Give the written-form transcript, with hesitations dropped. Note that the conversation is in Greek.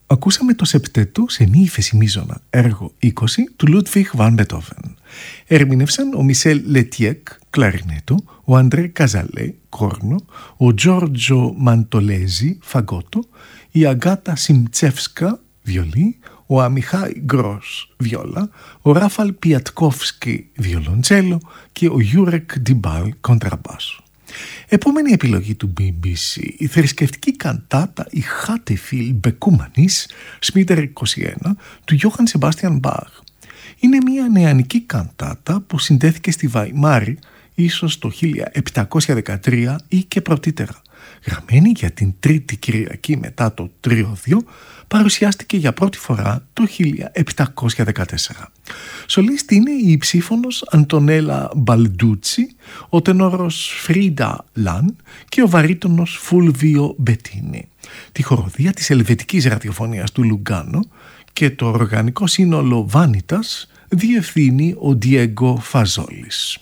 Ακούσαμε το σεπτέτο σε μη ύφεση έργο 20 του Λούντβιχ Βαν Μπετόβεν. Ερμήνευσαν ο Μισελ Λετιέκ, κλαρινέτο, ο Αντρέ Καζαλέ, κόρνο, ο Τζόρτζο Μαντολέζι, φαγκότο, η Αγκάτα Σιμτσεύσκα, βιολί, ο Αμιχάι Γκρός, βιόλα, ο Ράφαλ Πιατκόφσκι, βιολοντσέλο και ο Γιούρεκ Ντιμπάλ, κοντραμπάσο. Επόμενη επιλογή του BBC, η θρησκευτική καντάτα «Η Χάτεφιλ Μπεκούμανης», Σμίτερ 21, του Γιώχαν Σεμπάστιαν Μπαχ. Είναι μια νεανική καντάτα που συντέθηκε στη Βαϊμάρη, ίσως το 1713 ή και πρωτύτερα. Γραμμένη για την τρίτη Κυριακή μετά το Τριώδιο, παρουσιάστηκε για πρώτη φορά το 1714. Σολίστη είναι η υψήφωνος Αντωνέλα Μπαλντούτσι, ο τενόρος Φρίντα Λαν και ο βαρύτονος Φούλβιο Μπετίνι. Τη χοροδία της Ελβετικής Ραδιοφωνίας του Λουγκάνο και το οργανικό σύνολο Βάνιτας διευθύνει ο Ντιέγκο Φαζόλης.